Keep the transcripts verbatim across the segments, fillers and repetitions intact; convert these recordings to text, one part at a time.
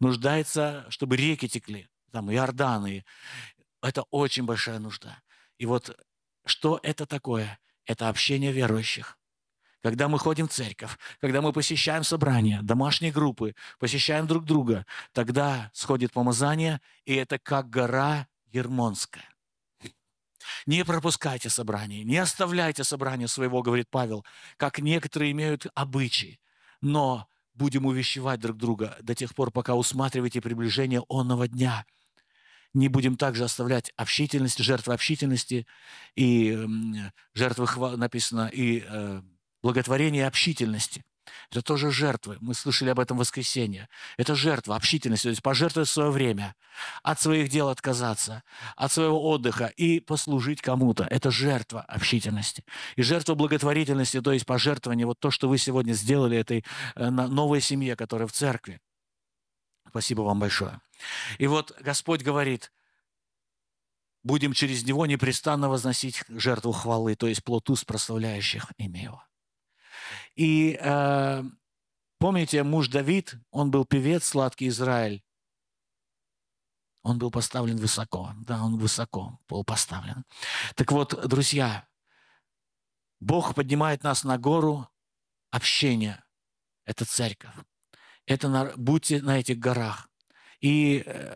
нуждается, чтобы реки текли, там Иорданы. Это очень большая нужда. И вот что это такое? Это общение верующих. Когда мы ходим в церковь, когда мы посещаем собрания, домашние группы, посещаем друг друга, тогда сходит помазание, и это как гора Ермонская. Не пропускайте собрания, не оставляйте собрания своего, говорит Павел, как некоторые имеют обычаи, но будем увещевать друг друга до тех пор, пока усматриваете приближение онного дня. Не будем также оставлять общительность, жертвы общительности и м, жертвы, хва- написано, и э, благотворение общительности. Это тоже жертвы. Мы слышали об этом в воскресенье. Это жертва общительности, то есть пожертвовать свое время, от своих дел отказаться, от своего отдыха и послужить кому-то. Это жертва общительности. И жертва благотворительности, то есть пожертвование, вот то, что вы сегодня сделали этой э, на- новой семье, которая в церкви. Спасибо вам большое. И вот Господь говорит, будем через него непрестанно возносить жертву хвалы, то есть плод уст, прославляющих имя его. И э, помните, муж Давид, он был певец, сладкий Израиль. Он был поставлен высоко. Да, он высоко был поставлен. Так вот, друзья, Бог поднимает нас на гору общения. Это церковь. Это на, будьте на этих горах. И э,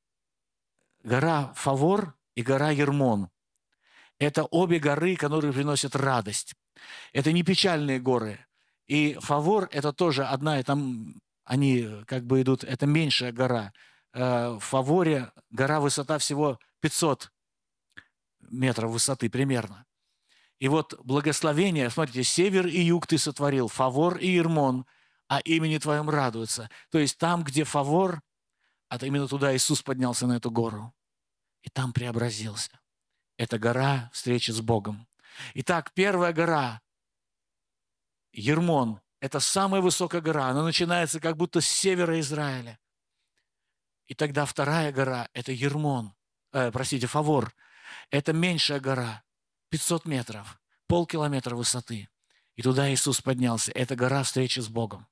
гора Фавор и гора Ермон. Это обе горы, которые приносят радость. Это не печальные горы. И Фавор – это тоже одна, и там они как бы идут, это меньшая гора. Э, В Фаворе гора высота всего пятьсот метров высоты примерно. И вот благословение, смотрите, север и юг ты сотворил, Фавор и Ермон, а имени твоем радуются. То есть там, где Фавор, а именно туда Иисус поднялся на эту гору, и там преобразился. Это гора встречи с Богом. Итак, первая гора, Ермон, это самая высокая гора. Она начинается как будто с севера Израиля. И тогда вторая гора, это Ермон, э, простите, Фавор. Это меньшая гора, пятьсот метров, полкилометра высоты. И туда Иисус поднялся. Это гора встречи с Богом.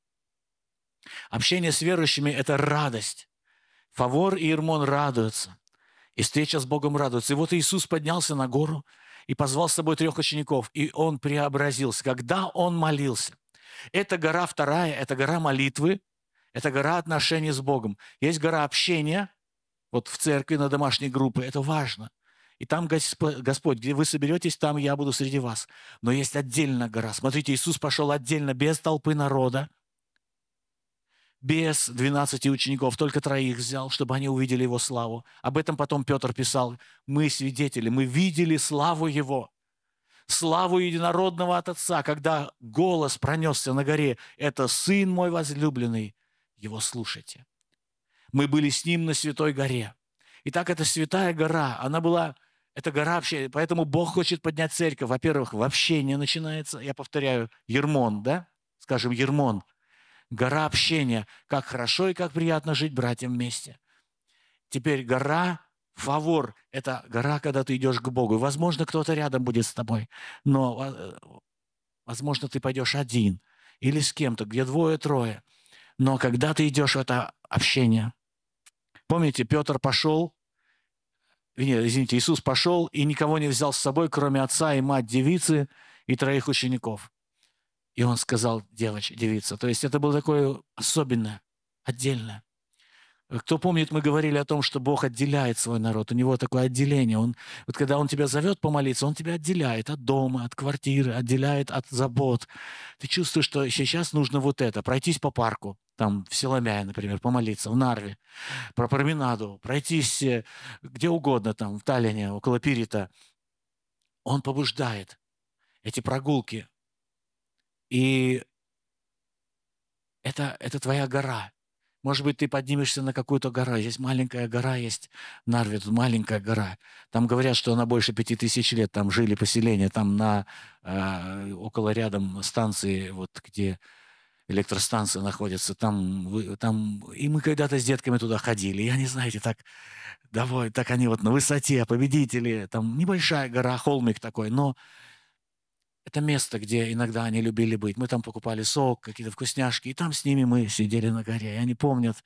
Общение с верующими – это радость. Фавор и Ермон радуются. И встреча с Богом радуется. И вот Иисус поднялся на гору и позвал с собой трех учеников, и Он преобразился. Когда Он молился, это гора вторая, это гора молитвы, это гора отношений с Богом. Есть гора общения, вот в церкви, на домашней группе, это важно. И там Господь, где вы соберетесь, там я буду среди вас. Но есть отдельная гора. Смотрите, Иисус пошел отдельно, без толпы народа, без двенадцати учеников, только троих взял, чтобы они увидели Его славу. Об этом потом Петр писал. Мы свидетели, мы видели славу Его. Славу единородного от Отца, когда голос пронесся на горе. Это Сын мой возлюбленный, Его слушайте. Мы были с Ним на Святой горе. Итак, это Святая гора, она была, это гора общения, поэтому Бог хочет поднять церковь. Во-первых, в общении начинается, я повторяю, Ермон, да? Скажем, Ермон. Гора общения. Как хорошо и как приятно жить братьям вместе. Теперь гора Фавор – это гора, когда ты идешь к Богу. И, возможно, кто-то рядом будет с тобой, но, возможно, ты пойдешь один или с кем-то, где двое-трое. Но когда ты идешь в это общение, помните, Петр пошел, нет, извините, Иисус пошел и никого не взял с собой, кроме отца и мать девицы и троих учеников. И он сказал, девочка, девица. То есть это было такое особенное, отдельное. Кто помнит, мы говорили о том, что Бог отделяет свой народ. У него такое отделение. Он, вот когда Он тебя зовет помолиться, Он тебя отделяет от дома, от квартиры, отделяет от забот. Ты чувствуешь, что сейчас нужно вот это, пройтись по парку, там в Силомяе, например, помолиться, в Нарве, про променаду, пройтись где угодно, там в Таллине, около Пирита. Он побуждает эти прогулки. И это, это твоя гора. Может быть, ты поднимешься на какую-то гору. Здесь маленькая гора есть, в Нарве, тут маленькая гора. Там говорят, что она больше пяти тысяч лет, там жили поселения, там на, э, около рядом станции, вот где электростанция находится, там, вы- там, и мы когда-то с детками туда ходили. Я не знаете, так, давай, так они вот на высоте, победители, там небольшая гора, холмик такой, но это место, где иногда они любили быть. Мы там покупали сок, какие-то вкусняшки, и там с ними мы сидели на горе. И они помнят